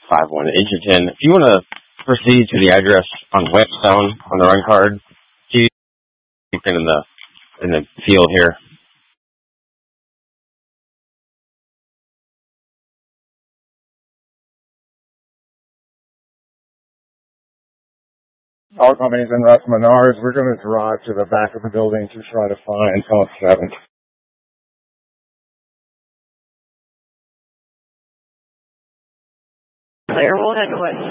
51 Edgerton. If you want to proceed to the address on Whetstone on the run card, you can in the field here. All companies in Russ Menards, we're going to drive to the back of the building to try to find pump 7. Clear, we'll head to Whetstone.